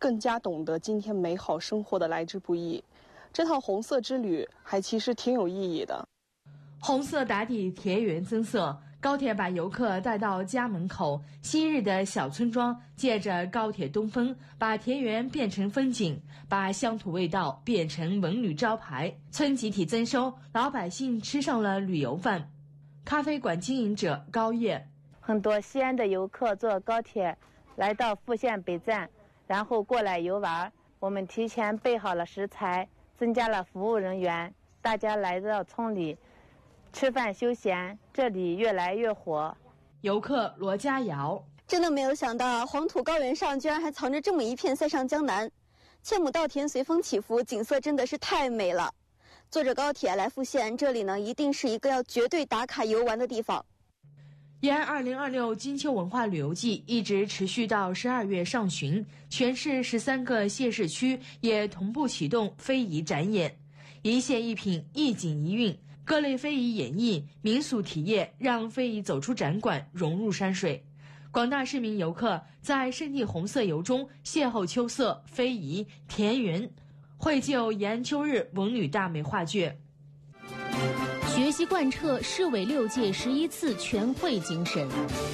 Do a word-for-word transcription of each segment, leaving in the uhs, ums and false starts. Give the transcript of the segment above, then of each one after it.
更加懂得今天美好生活的来之不易。这趟红色之旅还其实挺有意义的。 红色打底，田园增色。高铁把游客带到家门口，昔日的小村庄借着高铁东风，把田园变成风景，把乡土味道变成文旅招牌。村集体增收，老百姓吃上了旅游饭。咖啡馆经营者高叶， 很多西安的游客坐高铁来到富县北站，然后过来游玩。我们提前备好了食材，增加了服务人员，大家来到村里吃饭休闲，这里越来越火。 游客罗佳瑶， 真的没有想到黄土高原上居然还藏着这么一片塞上江南，千亩稻田随风起伏，景色真的是太美了。坐着高铁来富县，这里呢一定是一个要绝对打卡游玩的地方。 延安二零二六金秋文化旅游季一直持续到十二月上旬，全市十三个县市区也同步启动非遗展演，一县一品，一景一韵。各类非遗演绎、民俗体验让非遗走出展馆，融入山水。广大市民游客在圣地红色游中邂逅秋色、非遗、田园，绘就延安秋日文旅大美画卷。 学习贯彻市委六届十一次全会精神。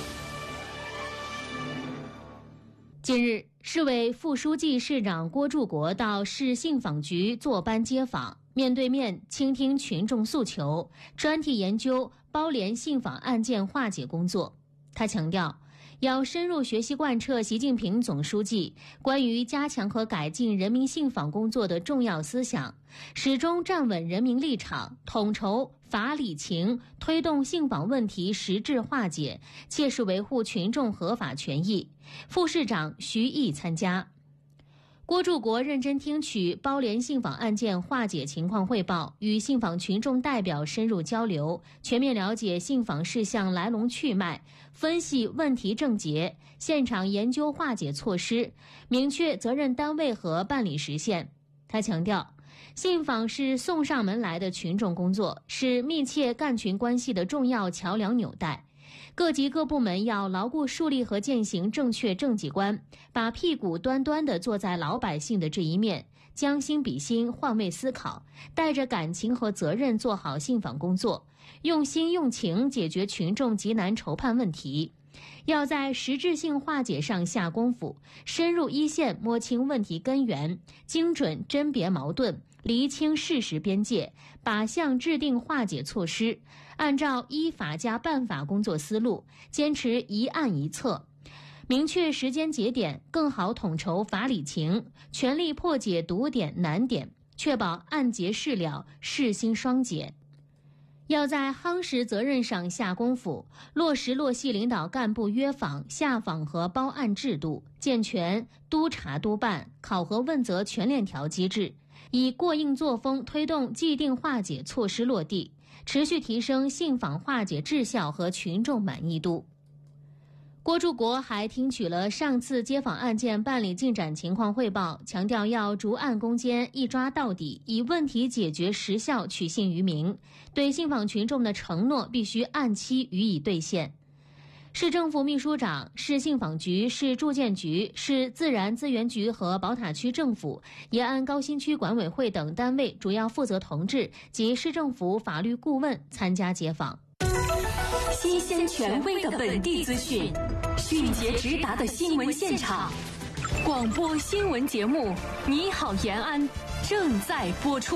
近日，市委副书记、市长郭柱国到市信访局坐班接访，面对面倾听群众诉求，专题研究包联信访案件化解工作。他强调，要深入学习贯彻习近平总书记关于加强和改进人民信访工作的重要思想，始终站稳人民立场，统筹法理情，推动信访问题实质化解，切实维护群众合法权益。副市长徐毅参加。郭柱国认真听取包联信访案件化解情况汇报，与信访群众代表深入交流，全面了解信访事项来龙去脉，分析问题症结，现场研究化解措施，明确责任单位和办理时限。他强调，信访是送上门来的群众工作，是密切干群关系的重要桥梁纽带。各级各部门要牢固树立和践行正确政绩观，把屁股端端地坐在老百姓的这一面，将心比心，换位思考，带着感情和责任做好信访工作，用心用情解决群众急难愁盼问题。要在实质性化解上下功夫，深入一线摸清问题根源，精准甄别矛盾，厘清事实边界，靶向制定化解措施，按照依法加办法工作思路，坚持一案一策，明确时间节点，更好统筹法理情，全力破解堵点难点，确保案结事了，事兴双解。要在夯实责任上下功夫，落实落细领导干部约访、下访和包案制度，健全督查督办、考核问责全链条机制，以过硬作风推动既定化解措施落地，持续提升信访化解质效和群众满意度。郭柱国还听取了上次接访案件办理进展情况汇报，强调要逐案攻坚，一抓到底，以问题解决实效取信于民，对信访群众的承诺必须按期予以兑现。市政府秘书长、市信访局、市住建局、市自然资源局和宝塔区政府、延安高新区管委会等单位主要负责同志及市政府法律顾问参加接访。 新鲜权威的本地资讯，迅捷直达的新闻现场，广播新闻节目《你好延安》正在播出。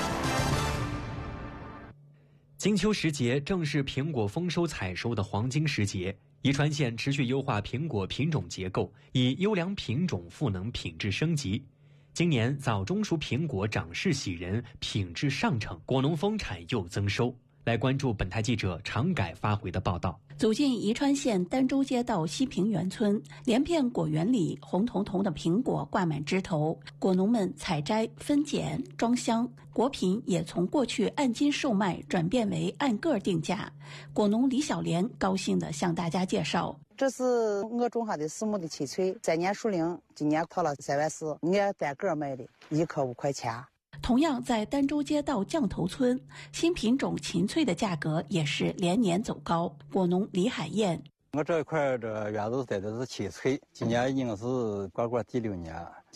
金秋时节正是苹果丰收采收的黄金时节，宜川县持续优化苹果品种结构，以优良品种赋能品质升级。今年早中熟苹果长势喜人，品质上乘，果农丰产又增收。来关注本台记者常改发回的报道。 走进宜川县儋州街道西平原村，连片果园里红彤彤的苹果挂满枝头，果农们采摘、分拣、装箱，果品也从过去按斤售卖转变为按个定价。果农李小莲高兴地向大家介绍， 这是我种下的四亩的青翠，三年熟龄，今年淘了三万四，我单个卖的，一颗五块钱。 同样在儋州街道降头村，新品种芹翠的价格也是连年走高。果农李海燕， 我这块这园子栽的是芹翠，今年已经是过过第六年，